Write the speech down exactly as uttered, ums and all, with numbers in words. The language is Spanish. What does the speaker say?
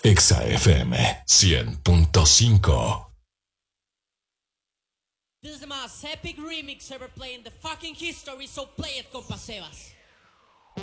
Exa F M cien punto cinco. This is the most epic remix ever played in the fucking history, so play it, compa Sebas.